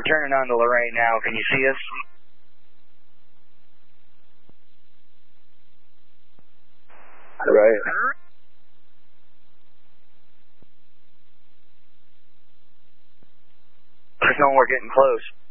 We're turning on to Lorraine now. Can you see us? Right. Just know we're getting close.